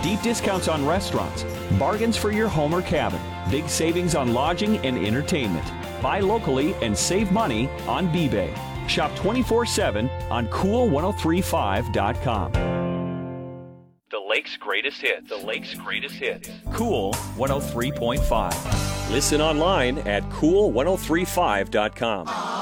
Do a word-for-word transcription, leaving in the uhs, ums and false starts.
Deep discounts on restaurants, bargains for your home or cabin, big savings on lodging and entertainment. Buy locally and save money on B-Bay. Shop twenty-four seven on cool ten thirty-five dot com. The Lake's greatest hits. The Lake's greatest hits. Cool one oh three point five. Listen online at cool ten thirty-five dot com.